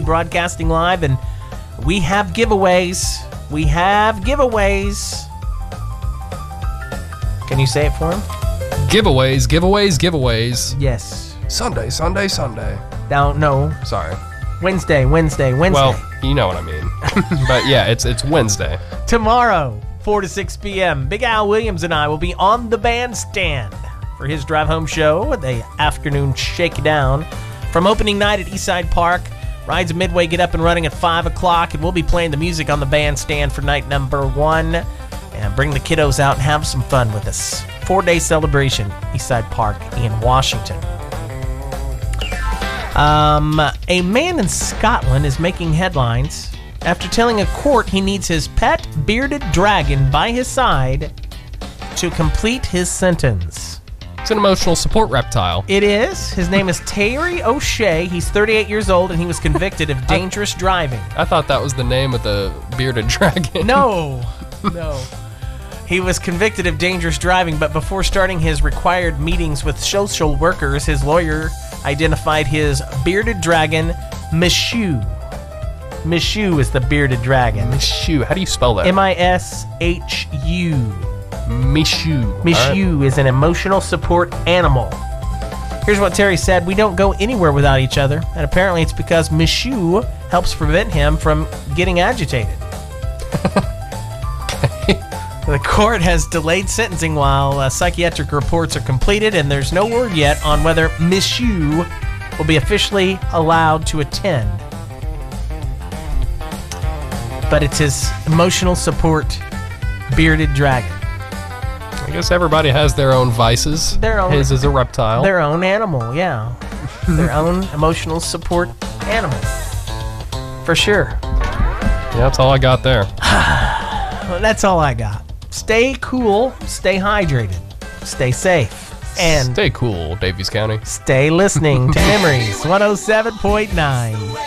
broadcasting live, and we have giveaways. We have giveaways. Can you say it for him? Giveaways, giveaways, giveaways. Yes. Sunday, Sunday, Sunday. No. Sorry. Wednesday. Well, you know what I mean. But yeah, it's Wednesday. Tomorrow, 4 to 6 p.m., Big Al Williams and I will be on the bandstand for his drive home show, the afternoon shakedown. From opening night at Eastside Park, rides midway get up and running at 5 o'clock, and we'll be playing the music on the bandstand for night number 1. And bring the kiddos out and have some fun with us. 4-day celebration, Eastside Park in Washington. A man in Scotland is making headlines after telling a court he needs his pet bearded dragon by his side to complete his sentence. It's an emotional support reptile. It is. His name is Terry O'Shea. He's 38 years old, and he was convicted of dangerous driving. I thought that was the name of the bearded dragon. No. He was convicted of dangerous driving, but before starting his required meetings with social workers, his lawyer identified his bearded dragon, Mishu. Mishu is the bearded dragon. Mishu. How do you spell that? M-I-S-H-U. Mishu. Mishu is an emotional support animal. Here's what Terry said. We don't go anywhere without each other, and apparently it's because Mishu helps prevent him from getting agitated. The court has delayed sentencing while psychiatric reports are completed, and there's no word yet on whether Mishu will be officially allowed to attend. But it's his emotional support bearded dragon. I guess everybody has their own vices. Their own. His is a reptile. Their own animal, yeah. Their own emotional support animal. For sure. Yeah, that's all I got there. Well, that's all I got. Stay cool, stay hydrated, stay safe, and stay cool, Davies County. stay listening to Memories 107.9.